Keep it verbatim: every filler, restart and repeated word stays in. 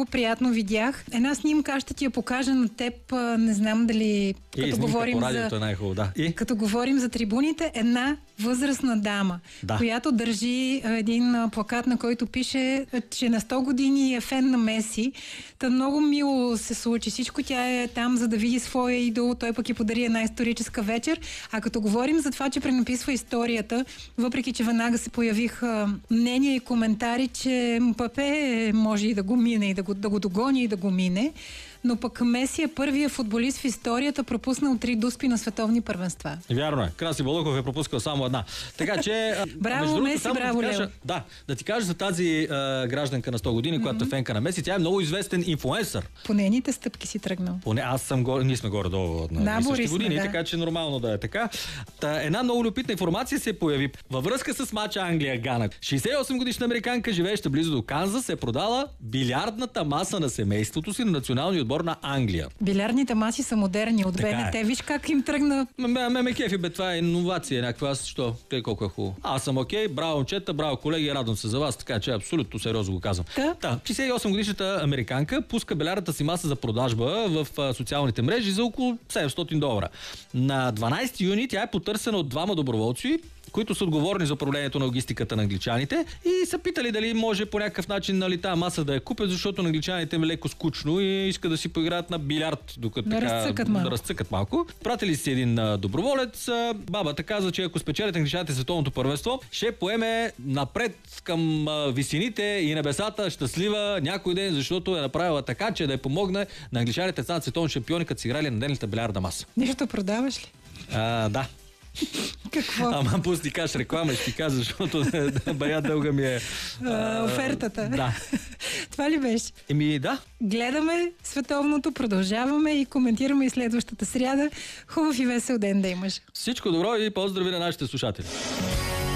много приятно видях. Една снимка, аз ще ти я покажа на теб. Не знам дали... И като говорим по радиото за... е най-хубаво, да. И? Като говорим за трибуните, една възрастна дама, да. която държи един плакат, на който пише, че на сто години е фен на Меси. Та много мило се случи всичко. Тя е там, за да види своя идол. Той пък и подари една историческа вечер. А като говорим за това, че пренаписва историята, въпреки че веднага се появиха мнения и коментари, че Мбапе може и да го мине, и да го, да го догони и да го мине, но пък Меси е първия футболист в историята, пропуснал три дуспи на световни първенства. Вярно е. Краси Балуков е пропускал само една. Така че... Браво, другото, Меси, браво, да Лео. кажа, да, да ти кажа за тази а, гражданка на сто години, mm-hmm. която е фенка на Меси. Тя е много известен инфлуенсър. По нейните стъпки си тръгнал. Поне аз съм горе, ние сме горе-долу на да, същи години, да. така че нормално да е така. Та, една много любопитна информация се появи във връзка с мача Англия-Гана. шейсет и осем годишна американка, живееща близо до Канзас, е продала билярдната маса на семейството си на националния отбор на Англия. Билярдните маси са модерни от БНТ. Е. Виж как им тръгна. Ме, ме, ме кефи, бе, това е иновация някаква. Аз що? Те колко е хубаво. Аз съм окей, браво момчета, браво колеги, радвам се за вас, така че абсолютно сериозно го казвам. Та? Да, шейсет и осем годишната американка пуска билярдната си маса за продажба в а, социалните мрежи за около седемстотин долара. На дванайсети юни тя е потърсена от двама доброволци, които са отговорни за управлението на логистиката на англичаните и са питали дали може по някакъв начин, нали, тази маса да я купят, защото на англичаните им е леко скучно и искат да си поиграят на билярд, докато да така, разцъкат малко. Да разцъкат малко. Пратили си един а, доброволец. А, бабата каза, че ако спечелят англичаните световното първенство, ще поеме напред към а, висините и небесата щастлива някой ден, защото е направила така, че да я помогне на англичаните да станат световни шампиони, като си играли на дневната билярдна маса. Нещо продаваш ли? А, да. Какво? Ама пусти каш реклама и ще ти кажа, защото бая дълга ми е... А, офертата. Да. Това ли беше? Еми, да. Гледаме световното, продължаваме и коментираме и следващата сряда. Хубав и весел ден да имаш. Всичко добро и поздрави на нашите слушатели.